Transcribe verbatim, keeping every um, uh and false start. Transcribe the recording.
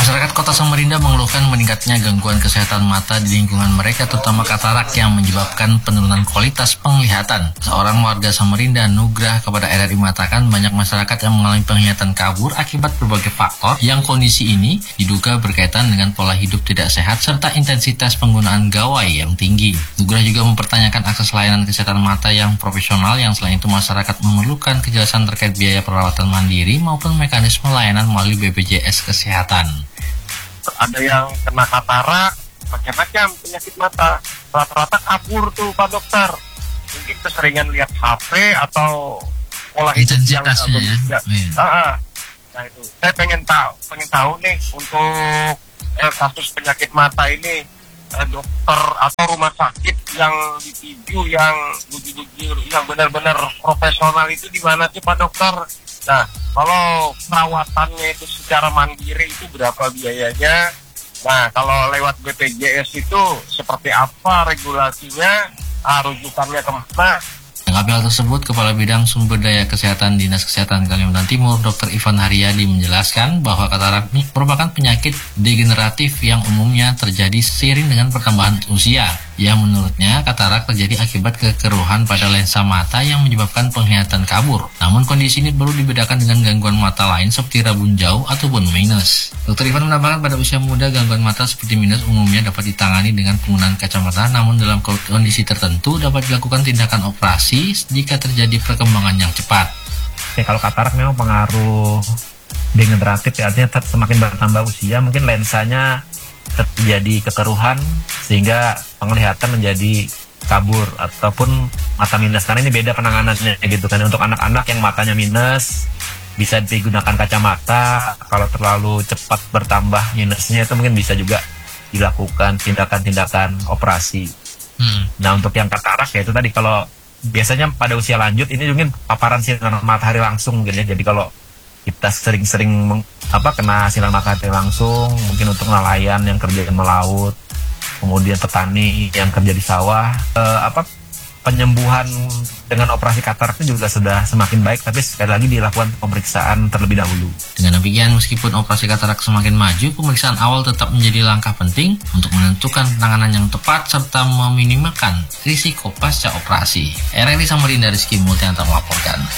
Masyarakat Kota Samarinda mengeluhkan meningkatnya gangguan kesehatan mata di lingkungan mereka, terutama katarak yang menyebabkan penurunan kualitas penglihatan. Seorang warga Samarinda, Nugrah, kepada R R I mengatakan banyak masyarakat yang mengalami penglihatan kabur akibat berbagai faktor yang kondisi ini diduga berkaitan dengan pola hidup tidak sehat serta intensitas penggunaan gawai yang tinggi. Nugrah juga mempertanyakan akses layanan kesehatan mata yang profesional, yang selain itu masyarakat memerlukan kejelasan terkait biaya perawatan mandiri maupun mekanisme layanan melalui B P J S Kesehatan. Ada yang kena katarak, macam-macam penyakit mata, rata-rata kabur tuh Pak Dokter. Mungkin keseringan lihat H P atau pola hidup yang ya. Ah, nah itu, saya pengen tahu, pengen tahu nih untuk eh, kasus penyakit mata ini, eh, dokter atau rumah sakit yang dituju yang jujur yang benar-benar profesional itu di mana sih Pak Dokter? Nah, kalau perawatannya itu secara mandiri itu berapa biayanya? Nah, kalau lewat B P J S itu seperti apa regulasinya? Ah, rujukannya kemana? Menanggapi hal tersebut, Kepala Bidang Sumber Daya Kesehatan Dinas Kesehatan Kalimantan Timur, Dokter Ivan Haryadi menjelaskan bahwa katarak merupakan penyakit degeneratif yang umumnya terjadi seiring dengan pertambahan usia. Yang menurutnya, katarak terjadi akibat kekeruhan pada lensa mata yang menyebabkan penglihatan kabur. Namun kondisi ini perlu dibedakan dengan gangguan mata lain seperti rabun jauh ataupun minus. Dokter Ivan menambahkan pada usia muda gangguan mata seperti minus umumnya dapat ditangani dengan penggunaan kacamata, namun dalam kondisi tertentu dapat dilakukan tindakan operasi jika terjadi perkembangan yang cepat. Ya, kalau katarak memang pengaruh degeneratif, ya, artinya semakin bertambah usia mungkin lensanya terjadi kekeruhan sehingga penglihatan menjadi kabur ataupun mata minus, karena ini beda penanganannya gitu kan. Untuk anak-anak yang matanya minus bisa digunakan kacamata, kalau terlalu cepat bertambah minusnya itu mungkin bisa juga dilakukan tindakan-tindakan operasi. Hmm. Nah, untuk yang katarak ya itu tadi, kalau biasanya pada usia lanjut ini mungkin paparan sinar matahari langsung mungkin ya. Jadi kalau kita sering-sering meng, apa kena sinar matahari langsung, mungkin untuk nelayan yang kerja melaut, kemudian petani yang kerja di sawah, eh, apa penyembuhan dengan operasi katarak itu juga sudah semakin baik, tapi sekali lagi dilakukan pemeriksaan terlebih dahulu. Dengan demikian, meskipun operasi katarak semakin maju, pemeriksaan awal tetap menjadi langkah penting untuk menentukan penanganan yang tepat serta meminimalkan risiko pasca operasi. R R I Samarinda, Rizky Multianto melaporkan.